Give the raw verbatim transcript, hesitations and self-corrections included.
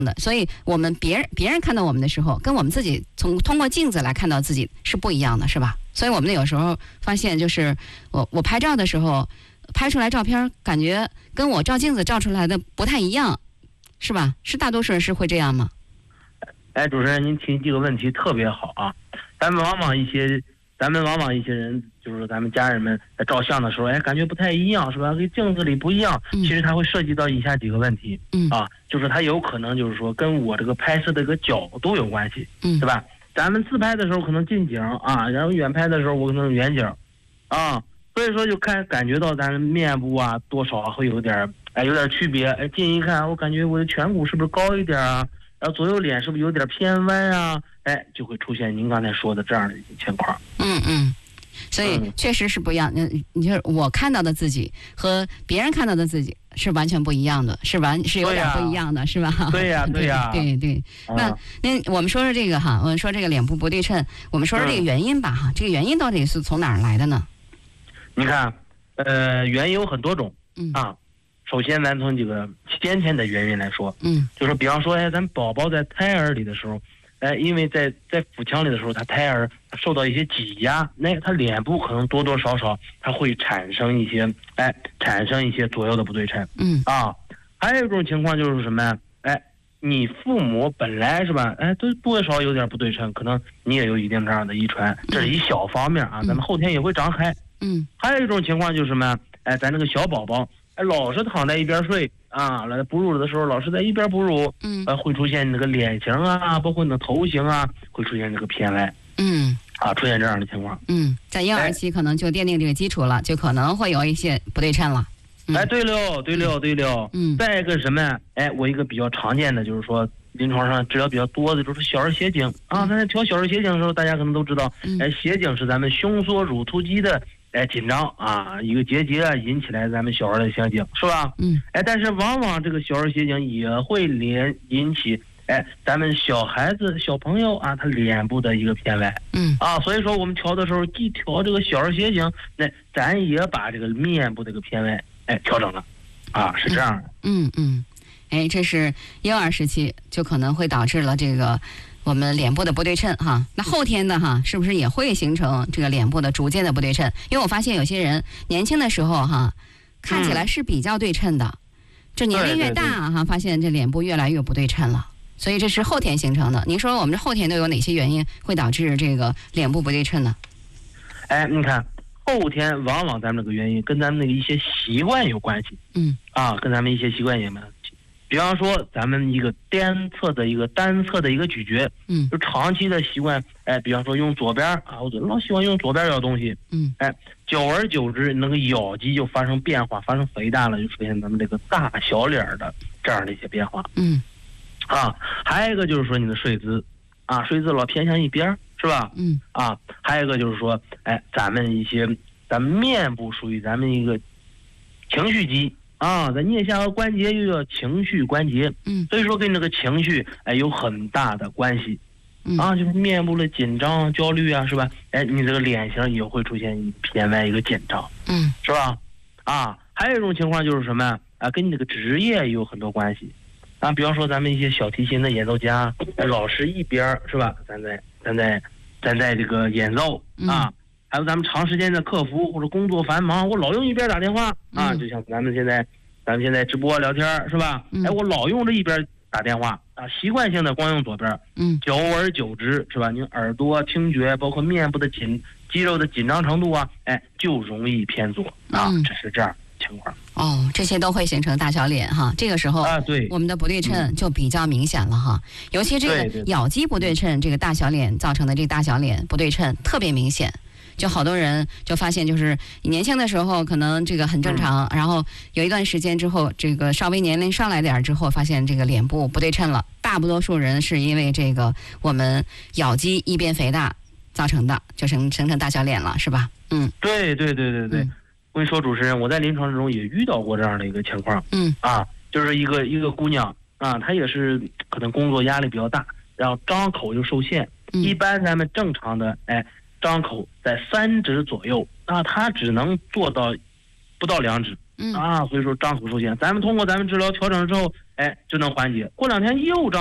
的，所以我们别人别人看到我们的时候，跟我们自己从通过镜子来看到自己是不一样的，是吧？所以我们有时候发现，就是我我拍照的时候，拍出来照片感觉跟我照镜子照出来的不太一样，是吧？是大多数人是会这样吗？ 哎，主持人，您提这个问题特别好啊！咱们往往一些，咱们往往一些人，就是咱们家人们在照相的时候，哎，感觉不太一样，是吧？跟镜子里不一样。 嗯、 其实它会涉及到以下几个问题， 嗯啊，就是它有可能就是说跟我这个拍摄的一个角度有关系， 嗯， 对吧？咱们自拍的时候可能近景啊，然后远拍的时候我可能远景，啊，所以说就看感觉到咱面部啊多少会有点哎有点区别，哎，近一看我感觉我的颧骨是不是高一点啊？然后左右脸是不是有点偏弯啊？哎，就会出现您刚才说的这样的一些情况。 嗯嗯，所以确实是不一样。嗯，你就是我看到的自己和别人看到的自己是完全不一样的，是完是有点不一样的，是吧？ 对呀，对呀， 对对。那那我们说说这个哈，我们说这个脸部不对称，我们说说这个原因吧哈。这个原因到底是从哪儿来的呢？ 你看，呃，原因有很多种啊。首先，咱从这个先天的原因来说， 嗯， 就是比方说，哎，咱宝宝在胎儿里的时候，哎，因为在在腹腔里的时候，他胎儿受到一些挤压，那他脸部可能多多少少他会产生一些，哎，产生一些左右的不对称， 嗯啊，还有一种情况就是什么呀？哎，你父母本来是吧，哎，都多少有点不对称，可能你也有一定这样的遗传，这是一小方面啊，咱们后天也会长开。 嗯， 还有一种情况就是什么呀？哎，咱这个小宝宝。哎，老是躺在一边睡啊，来哺乳的时候老是在一边哺乳， 嗯， 呃，会出现那个脸型啊，包括你的头型啊，会出现这个偏歪， 嗯， 啊，出现这样的情况。 嗯，在婴儿期可能就奠定这个基础了，哎、就可能会有一些不对称了。 嗯、哎，对了，对了，对了。 嗯， 再一个什么？哎，我一个比较常见的就是说，临床上治疗比较多的就是小儿斜颈啊。咱在调小儿斜颈的时候，大家可能都知道， 嗯、 哎，斜颈是咱们胸锁乳突肌的。哎，紧张啊，一个结节啊，引起来咱们小儿的斜颈，是吧？ 嗯。 哎，但是往往这个小儿斜颈也会连引起，哎，咱们小孩子、小朋友啊，他脸部的一个偏歪。 嗯。 啊，所以说我们调的时候，既调这个小儿斜颈，那咱也把这个面部这个偏歪，哎，调整了，啊，是这样的。 嗯嗯，哎，这是婴儿时期就可能会导致了这个。我们脸部的不对称哈，那后天的哈，是不是也会形成这个脸部的逐渐的不对称？因为我发现有些人年轻的时候哈，看起来是比较对称的，嗯、这年龄越大哈， 对对对发现这脸部越来越不对称了，所以这是后天形成的。您说我们这后天都有哪些原因会导致这个脸部不对称呢？ 哎，你看后天往往咱们这个原因跟咱们那个一些习惯有关系， 嗯， 啊，跟咱们一些习惯有关系。比方说，咱们一个单侧的一个单侧的一个咀嚼， 嗯， 就长期的习惯，哎，比方说用左边啊，我老喜欢用左边咬东西， 嗯， 哎，久而久之，那个咬肌就发生变化，发生肥大了，就出现咱们这个大小脸的这样的一些变化， 嗯， 啊，还有一个就是说你的睡姿，啊，睡姿老偏向一边，是吧？ 嗯， 啊，还有一个就是说，哎，咱们一些咱们面部属于咱们一个情绪肌。啊，在颞下颌关节又叫情绪关节， 嗯， 所以说跟这个情绪哎有很大的关系， 嗯、 啊，就是面部的紧张、焦虑啊，是吧？哎，你这个脸型也会出现偏歪一个紧张， 嗯， 是吧？啊，还有一种情况就是什么呀？啊，跟你这个职业也有很多关系，啊，比方说咱们一些小提琴的演奏家，老是一边是吧？咱在咱在咱在这个演奏啊。嗯，还有咱们长时间的客服或者工作繁忙，我老用一边打电话啊，就像咱们现在，咱们现在直播聊天是吧？哎，我老用这一边打电话啊，习惯性的光用左边， 嗯， 久而久之是吧？你耳朵、听觉，包括面部的紧肌肉的紧张程度啊，哎，就容易偏左啊，这是这样情况。 哦，这些都会形成大小脸哈，这个时候啊，对， 我们的不对称就比较明显了哈，嗯、尤其这个咬肌不对称，这个大小脸造成的这个大小脸不对称特别明显。就好多人就发现，就是年轻的时候可能这个很正常，嗯、然后有一段时间之后，这个稍微年龄上来点之后，发现这个脸部不对称了。大多数人是因为这个我们咬肌一边肥大造成的，就形形成大小脸了，是吧？嗯， 对对对对对。嗯、我跟你说，主持人，我在临床之中也遇到过这样的一个情况。 嗯啊，就是一个一个姑娘啊，她也是可能工作压力比较大，然后张口就受限。 嗯、 一般咱们正常的哎。张口在三指左右，那他只能做到不到两指嗯啊，回首长出出现。咱们通过咱们治疗调整之后，哎，就能缓解。过两天又长。